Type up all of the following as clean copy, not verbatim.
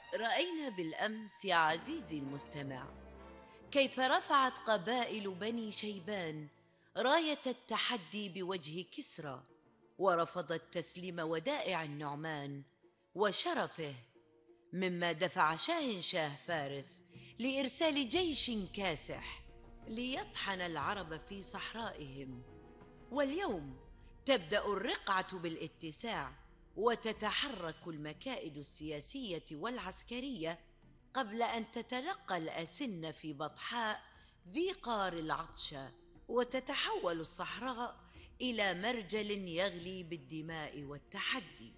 رأينا بالأمس يا عزيزي المستمع كيف رفعت قبائل بني شيبان راية التحدي بوجه كسرى، ورفضت تسليم ودائع النعمان وشرفه، مما دفع شاه فارس لإرسال جيش كاسح ليطحن العرب في صحرائهم. واليوم تبدأ الرقعة بالاتساع، وتتحرك المكائد السياسية والعسكرية قبل أن تتلقى الأسنة في بطحاء ذي قار العطشة، وتتحول الصحراء إلى مرجل يغلي بالدماء والتحدي.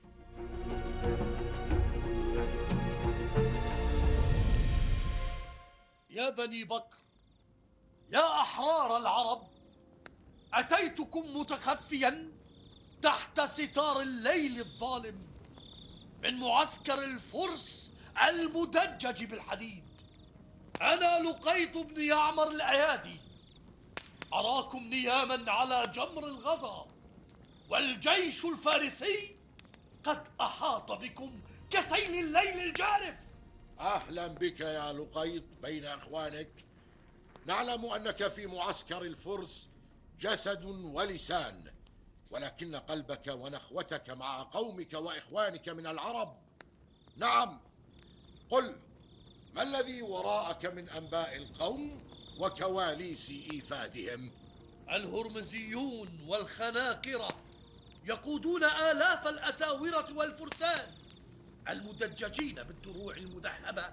يا بني بكر، يا أحرار العرب، أتيتكم متخفيا تحت ستار الليل الظالم من معسكر الفرس المدجج بالحديد. أنا لقيط بن يعمر الأيادي، أراكم نياما على جمر الغضا، والجيش الفارسي قد أحاط بكم كسيل الليل الجارف. أهلا بك يا لقيط بين أخوانك. نعلم أنك في معسكر الفرس جسد ولسان، ولكن قلبك ونخوتك مع قومك وإخوانك من العرب. نعم، قل، ما الذي وراءك من أنباء القوم وكواليس إيفادهم؟ الهرمزيون والخناقرة يقودون آلاف الأساورة والفرسان المدججين بالدروع المذهبة،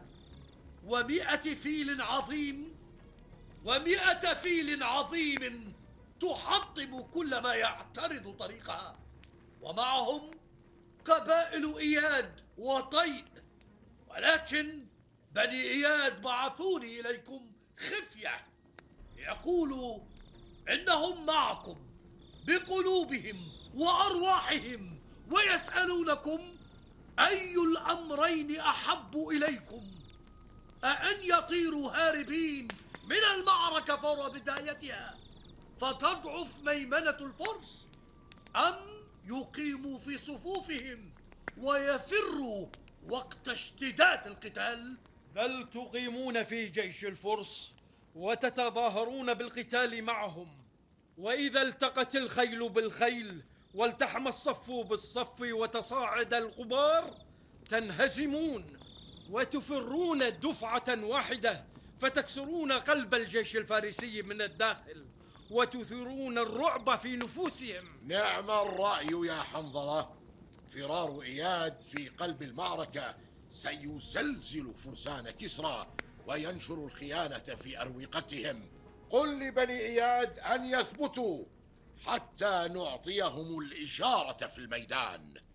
ومئة فيل عظيم تحطم كل ما يعترض طريقها، ومعهم قبائل إياد وطيء. ولكن بني إياد بعثوني إليكم خفية ليقولوا إنهم معكم بقلوبهم وأرواحهم، ويسألونكم أي الأمرين أحب إليكم، أأن يطيروا هاربين من المعركة فور بدايتها فتضعف ميمنة الفرس، أم يقيموا في صفوفهم ويفروا وقت اشتداد القتال؟ بل تقيمون في جيش الفرس وتتظاهرون بالقتال معهم، وإذا التقت الخيل بالخيل والتحم الصف بالصف وتصاعد الغبار تنهزمون وتفرون دفعة واحدة، فتكسرون قلب الجيش الفارسي من الداخل وتثيرون الرعب في نفوسهم. نعم الرأي يا حنظلة. فرار إياد في قلب المعركة سيزلزل فرسان كسرى وينشر الخيانة في أروقتهم. قل لبني إياد أن يثبتوا حتى نعطيهم الإشارة في الميدان.